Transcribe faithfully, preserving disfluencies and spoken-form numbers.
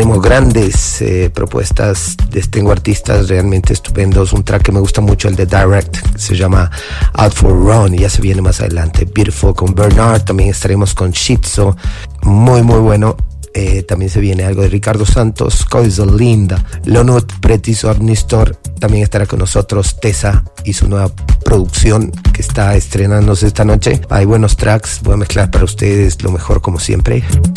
tenemos grandes eh, propuestas, tengo artistas realmente estupendos, un track que me gusta mucho, el de Direct, que se llama Out for Run, y ya se viene más adelante. Beautiful con Bernard, también estaremos con Shitzo, muy muy bueno. Eh, también se viene algo de Ricardo Santos, Coisa Linda, Lonut, Pretiso Amnistor, también estará con nosotros Tessa y su nueva producción que está estrenándose esta noche. Hay buenos tracks, voy a mezclar para ustedes lo mejor como siempre.